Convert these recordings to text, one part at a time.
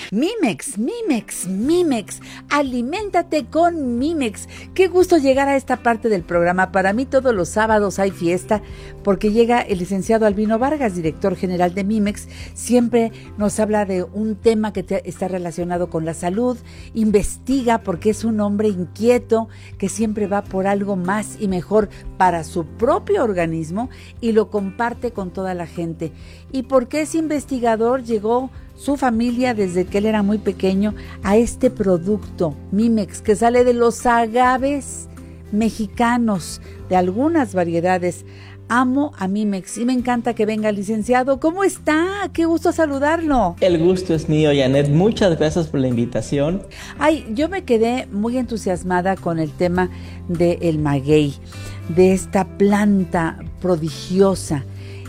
Mimex, aliméntate con Mimex. Qué gusto llegar a esta parte del programa. Para mí todos los sábados hay fiesta porque llega el licenciado Albino Vargas, director general de Mimex. Siempre nos habla de un tema que está relacionado con la salud, investiga porque es un hombre inquieto que siempre va por algo más y mejor para su propio organismo y lo comparte con toda la gente. Y porque es investigador, llegó su familia desde que él era muy pequeño a este producto Mimex que sale de los agaves mexicanos de algunas variedades. Amo a Mimex y me encanta que venga el licenciado. ¿Cómo está? Qué gusto saludarlo. El gusto es mío, Janet. Muchas gracias por la invitación. Ay, yo me quedé muy entusiasmada con el tema del maguey, de esta planta prodigiosa.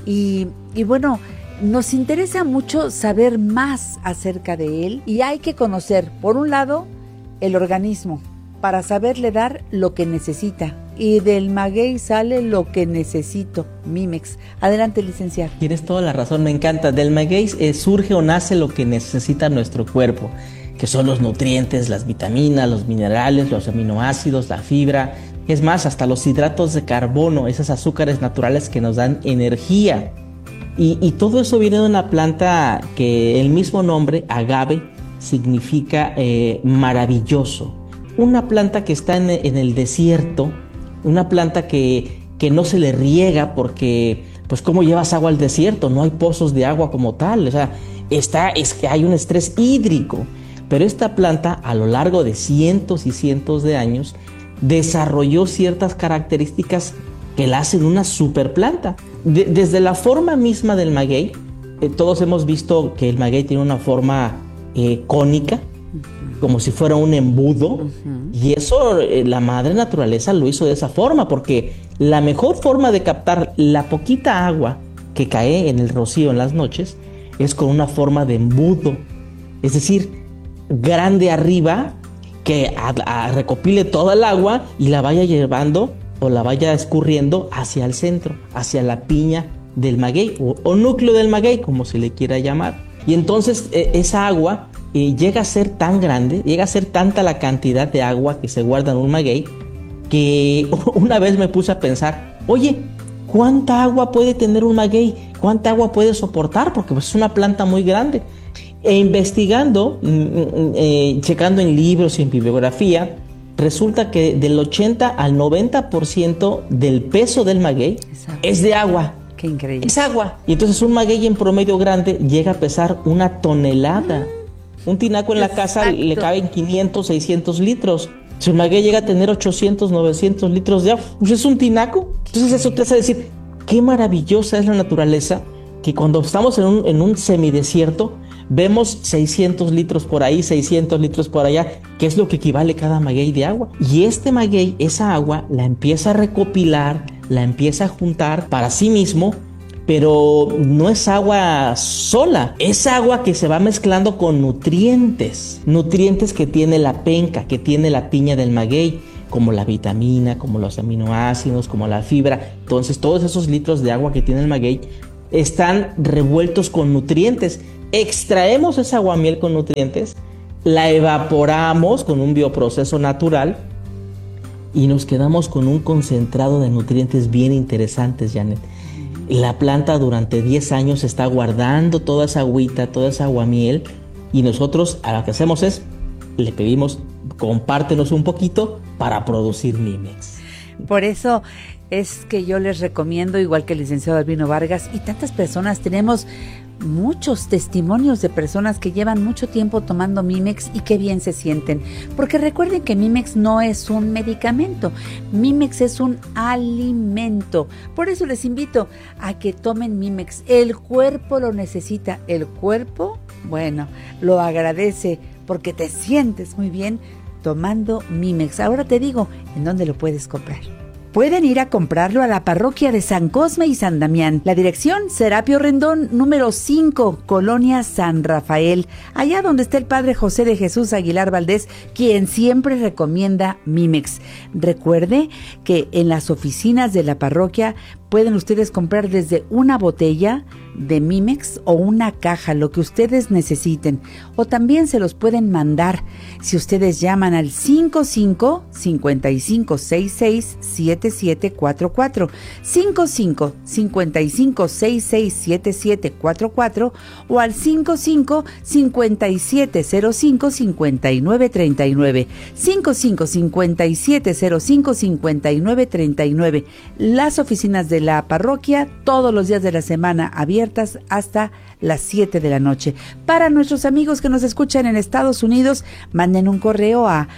Y bueno, nos interesa mucho saber más acerca de él y hay que conocer, por un lado, el organismo para saberle dar lo que necesita. Y del maguey sale lo que necesito, Mimex. Adelante, licenciado. Tienes toda la razón, me encanta. Del maguey surge o nace lo que necesita nuestro cuerpo, que son los nutrientes, las vitaminas, los minerales, los aminoácidos, la fibra. Es más, hasta los hidratos de carbono, esos azúcares naturales que nos dan energía. Y todo eso viene de una planta que el mismo nombre, agave, significa maravilloso. Una planta que está en el desierto, una planta que no se le riega porque, pues, ¿cómo llevas agua al desierto? No hay pozos de agua como tal, o sea, es que hay un estrés hídrico. Pero esta planta, a lo largo de cientos y cientos de años, desarrolló ciertas características que la hacen una superplanta. Desde la forma misma del maguey, todos hemos visto que el maguey tiene una forma cónica, como si fuera un embudo, y eso la madre naturaleza lo hizo de esa forma, porque la mejor forma de captar la poquita agua que cae en el rocío en las noches es con una forma de embudo, es decir, grande arriba, que recopile toda el agua y la vaya llevando o la vaya escurriendo hacia el centro, hacia la piña del maguey o núcleo del maguey, como se le quiera llamar. Y entonces esa agua llega a ser tan grande, llega a ser tanta la cantidad de agua que se guarda en un maguey, que una vez me puse a pensar, oye, ¿cuánta agua puede tener un maguey? ¿Cuánta agua puede soportar? Porque pues, es una planta muy grande. E investigando, checando en libros y en bibliografía, resulta que del 80 al 90% del peso del maguey es de agua. Qué increíble. Es agua. Y entonces un maguey en promedio grande llega a pesar 1 tonelada. Un tinaco en la casa le caben 500, 600 litros. Si un maguey llega a tener 800, 900 litros de agua, pues es un tinaco. Entonces eso te hace decir, qué maravillosa es la naturaleza, que cuando estamos en un semidesierto, vemos 600 litros por ahí, 600 litros por allá, que es lo que equivale cada maguey de agua. Y este maguey, esa agua, la empieza a recopilar, la empieza a juntar para sí mismo, pero no es agua sola, es agua que se va mezclando con nutrientes que tiene la penca, que tiene la piña del maguey, como la vitamina, como los aminoácidos, como la fibra. Entonces todos esos litros de agua que tiene el maguey están revueltos con nutrientes. Extraemos esa aguamiel con nutrientes, la evaporamos con un bioproceso natural y nos quedamos con un concentrado de nutrientes bien interesantes, Janet. La planta durante 10 años está guardando toda esa agüita, toda esa aguamiel, y nosotros lo que hacemos es, le pedimos, compártenos un poquito para producir Mimex. Por eso es que yo les recomiendo, igual que el licenciado Albino Vargas y tantas personas, tenemos muchos testimonios de personas que llevan mucho tiempo tomando Mimex y qué bien se sienten, porque recuerden que Mimex no es un medicamento, Mimex es un alimento. Por eso les invito a que tomen Mimex. El cuerpo lo necesita, el cuerpo, bueno, lo agradece porque te sientes muy bien tomando Mimex. Ahora te digo, ¿en dónde lo puedes comprar? Pueden ir a comprarlo a la parroquia de San Cosme y San Damián. La dirección, Serapio Rendón, número 5, Colonia San Rafael, allá donde está el Padre José de Jesús Aguilar Valdés, quien siempre recomienda Mimex. Recuerde que en las oficinas de la parroquia pueden ustedes comprar desde una botella de Mimex o una caja, lo que ustedes necesiten, o también se los pueden mandar si ustedes llaman al 55-5566-7744, 55-5566-7744 o al 55-5705-5939, 55-5705-5939. Las oficinas de la parroquia todos los días de la semana abiertas hasta las 7 de la noche. Para nuestros amigos que nos escuchan en Estados Unidos, manden un correo a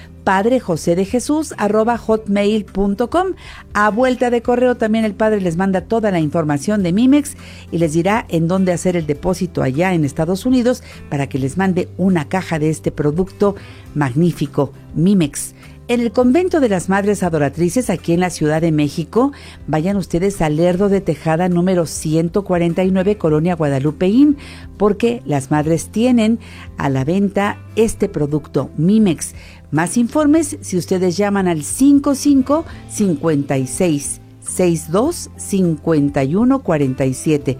padrejosedejesus@hotmail.com. A vuelta de correo también el padre les manda toda la información de Mimex y les dirá en dónde hacer el depósito allá en Estados Unidos para que les mande una caja de este producto magnífico, Mimex. En el Convento de las Madres Adoratrices, aquí en la Ciudad de México, vayan ustedes al Lerdo de Tejada número 149, Colonia Guadalupeín, porque las madres tienen a la venta este producto, Mimex. Más informes si ustedes llaman al 55-56-62-5147,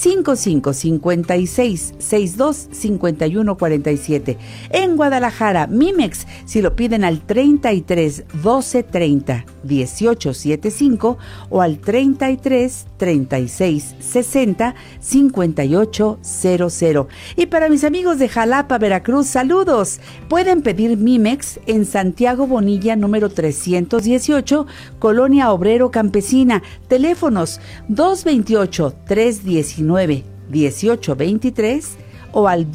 55-56-62-5147. En Guadalajara, Mimex, si lo piden al 33 12 30 18 75 o al 33 36 60 58 00. Y para mis amigos de Jalapa, Veracruz, saludos. Pueden pedir Mimex en Santiago Bonilla número 318, Colonia Obrero Campesina. Teléfonos 228-319-1823 o al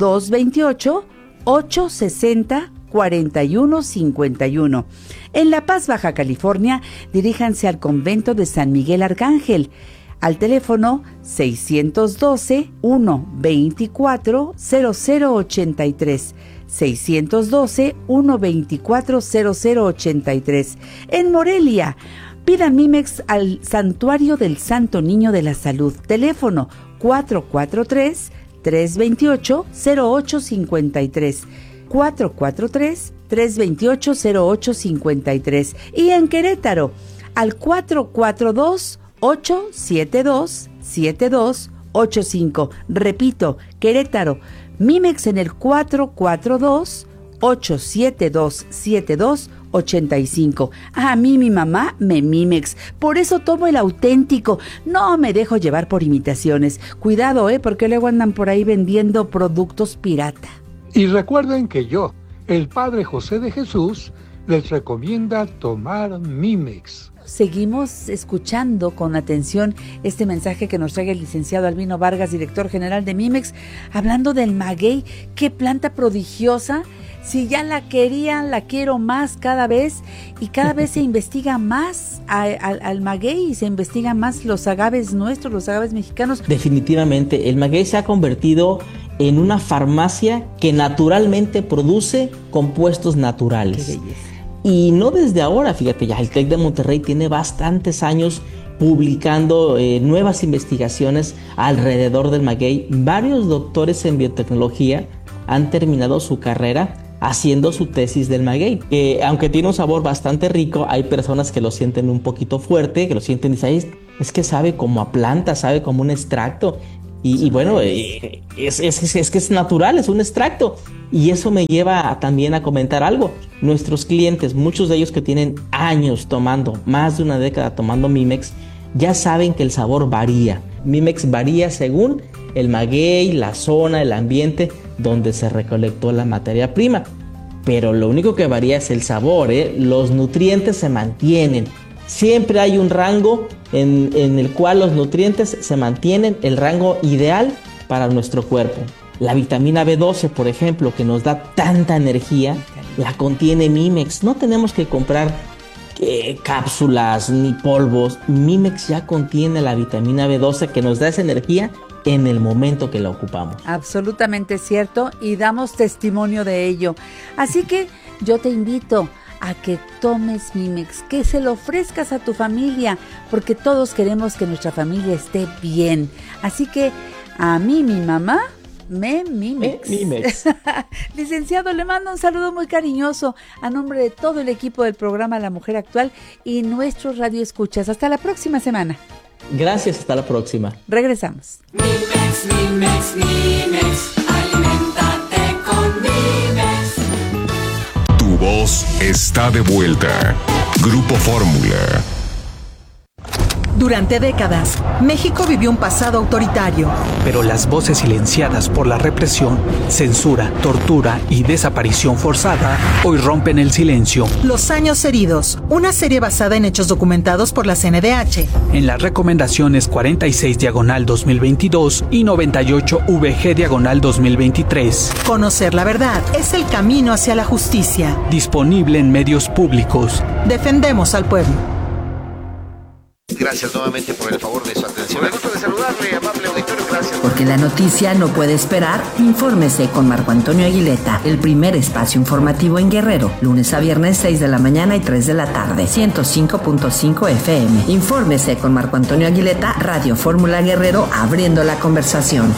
228-860-4151. En La Paz, Baja California, diríjanse al convento de San Miguel Arcángel al teléfono 612-124-0083. 612-124-0083. En Morelia, pidan Mimex al Santuario del Santo Niño de la Salud. Teléfono 443-328-0853. 443-328-0853. Y en Querétaro, al 442-872-7285. Repito, Querétaro, Mimex en el 442-872-7285. A mí mi mamá me Mimex, por eso tomo el auténtico. No me dejo llevar por imitaciones. Cuidado, porque luego andan por ahí vendiendo productos pirata. Y recuerden que yo, el Padre José de Jesús, les recomienda tomar Mimex. Seguimos escuchando con atención este mensaje que nos trae el licenciado Albino Vargas, director general de Mimex, hablando del maguey. ¡Qué planta prodigiosa! Si ya la quería, la quiero más cada vez, y cada vez se investiga más al maguey y se investigan más los agaves nuestros, los agaves mexicanos. Definitivamente, el maguey se ha convertido en una farmacia que naturalmente produce compuestos naturales. ¡Qué belleza! Y no desde ahora, fíjate, ya el TEC de Monterrey tiene bastantes años publicando nuevas investigaciones alrededor del maguey. Varios doctores en biotecnología han terminado su carrera haciendo su tesis del maguey. Aunque tiene un sabor bastante rico, hay personas que lo sienten un poquito fuerte, que lo sienten y dicen, es que sabe como a planta, sabe como un extracto. Y bueno, es que es natural, es un extracto. Y eso me lleva también a comentar algo. Nuestros clientes, muchos de ellos que tienen años tomando, más de una década tomando Mimex, ya saben que el sabor varía. Mimex varía según el maguey, la zona, el ambiente donde se recolectó la materia prima. Pero lo único que varía es el sabor, Los nutrientes se mantienen. Siempre hay un rango en el cual los nutrientes se mantienen, el rango ideal para nuestro cuerpo. La vitamina B12, por ejemplo, que nos da tanta energía, la contiene Mimex. No tenemos que comprar cápsulas ni polvos. Mimex ya contiene la vitamina B12 que nos da esa energía en el momento que la ocupamos. Absolutamente cierto, y damos testimonio de ello. Así que yo te invito a que tomes Mimex, que se lo ofrezcas a tu familia, porque todos queremos que nuestra familia esté bien. Así que a mí, mi mamá, me Mimex. Licenciado, le mando un saludo muy cariñoso a nombre de todo el equipo del programa La Mujer Actual y nuestros radioescuchas. Hasta la próxima semana. Gracias, hasta la próxima. Regresamos. Nimex, aliméntate con Nimex. Tu voz está de vuelta. Grupo Fórmula. Durante décadas, México vivió un pasado autoritario. Pero las voces silenciadas por la represión, censura, tortura y desaparición forzada hoy rompen el silencio. Los años heridos, una serie basada en hechos documentados por la CNDH. En las recomendaciones 46/2022 y 98VG/2023. Conocer la verdad es el camino hacia la justicia. Disponible en medios públicos. Defendemos al pueblo. Gracias nuevamente por el favor de su atención. El gusto de saludarle, amable auditorio, gracias. Porque la noticia no puede esperar, infórmese con Marco Antonio Aguileta, el primer espacio informativo en Guerrero, lunes a viernes 6 de la mañana y 3 de la tarde, 105.5 FM. Infórmese con Marco Antonio Aguileta, Radio Fórmula Guerrero, abriendo la conversación.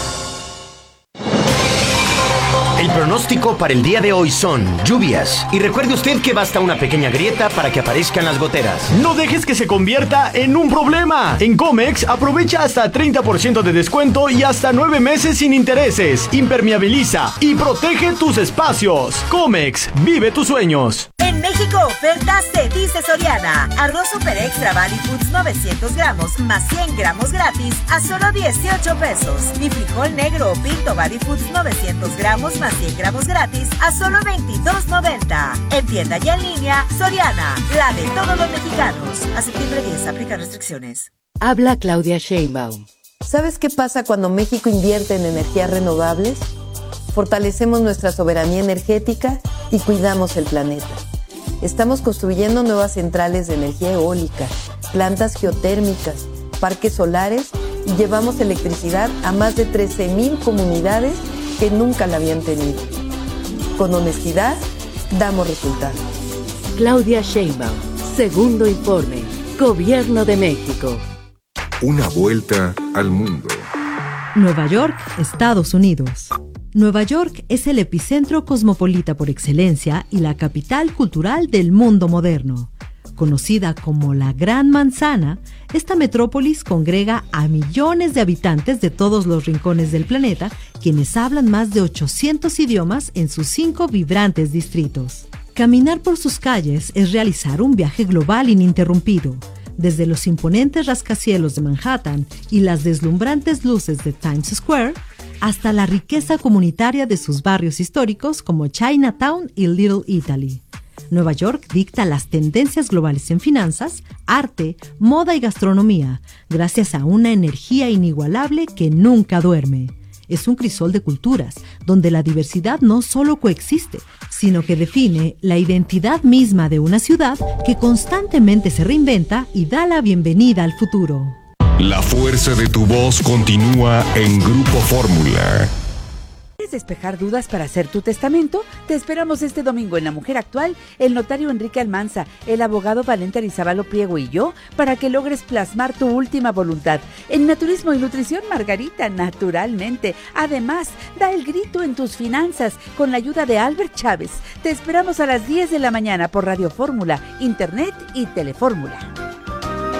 El pronóstico para el día de hoy son lluvias. Y recuerde usted que basta una pequeña grieta para que aparezcan las goteras. No dejes que se convierta en un problema. En Comex aprovecha hasta 30% de descuento y hasta 9 meses sin intereses. Impermeabiliza y protege tus espacios. Comex, vive tus sueños. En México, ofertas de Dice Soriana. Arroz Super Extra Valley Foods 900 gramos más 100 gramos gratis a solo 18 pesos. Y frijol negro o pinto Valley Foods 900 gramos más 100 gramos gratis a solo 22.90. En tienda y en línea, Soriana, la de todos los mexicanos. A septiembre 10, aplica restricciones. Habla Claudia Sheinbaum. ¿Sabes qué pasa cuando México invierte en energías renovables? Fortalecemos nuestra soberanía energética y cuidamos el planeta. Estamos construyendo nuevas centrales de energía eólica, plantas geotérmicas, parques solares y llevamos electricidad a más de 13,000 comunidades que nunca la habían tenido. Con honestidad, damos resultados. Claudia Sheinbaum, segundo informe, Gobierno de México. Una vuelta al mundo. Nueva York, Estados Unidos. Nueva York es el epicentro cosmopolita por excelencia y la capital cultural del mundo moderno. Conocida como la Gran Manzana, esta metrópolis congrega a millones de habitantes de todos los rincones del planeta, quienes hablan más de 800 idiomas en sus 5 vibrantes distritos. Caminar por sus calles es realizar un viaje global ininterrumpido. Desde los imponentes rascacielos de Manhattan y las deslumbrantes luces de Times Square, hasta la riqueza comunitaria de sus barrios históricos como Chinatown y Little Italy. Nueva York dicta las tendencias globales en finanzas, arte, moda y gastronomía, gracias a una energía inigualable que nunca duerme. Es un crisol de culturas, donde la diversidad no solo coexiste, sino que define la identidad misma de una ciudad que constantemente se reinventa y da la bienvenida al futuro. La fuerza de tu voz continúa en Grupo Fórmula. ¿Quieres despejar dudas para hacer tu testamento? Te esperamos este domingo en La Mujer Actual, el notario Enrique Almanza, el abogado Valente Arizabalo Priego y yo, para que logres plasmar tu última voluntad. En Naturismo y Nutrición, Margarita, naturalmente. Además, da el grito en tus finanzas con la ayuda de Albert Chávez. Te esperamos a las 10 de la mañana por Radio Fórmula, Internet y Telefórmula.